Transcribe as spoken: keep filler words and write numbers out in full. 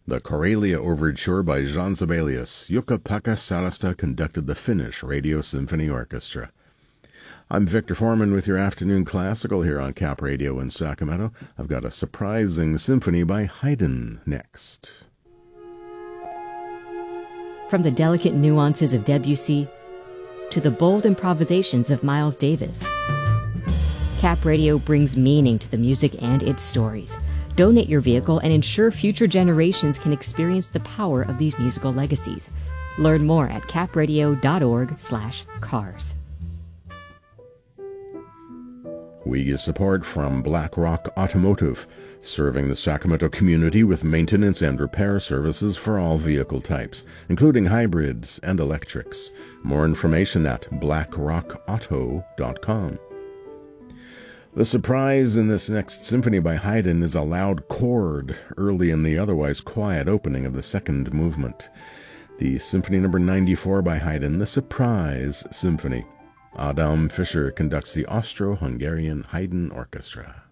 The Karelia Overture by Jean Sibelius. Jukka-Pekka Sarasta conducted the Finnish Radio Symphony Orchestra. I'm Victor Foreman with your afternoon classical here on Cap Radio in Sacramento. I've got a surprising symphony by Haydn next. From the delicate nuances of Debussy to the bold improvisations of Miles Davis, Cap Radio brings meaning to the music and its stories. Donate your vehicle and ensure future generations can experience the power of these musical legacies. Learn more at capradio.org slash cars. We get support from BlackRock Automotive, serving the Sacramento community with maintenance and repair services for all vehicle types, including hybrids and electrics. More information at black rock auto dot com. The surprise in this next symphony by Haydn is a loud chord early in the otherwise quiet opening of the second movement. The Symphony number ninety-four by Haydn, the Surprise Symphony. Adam Fischer conducts the Austro-Hungarian Haydn Orchestra.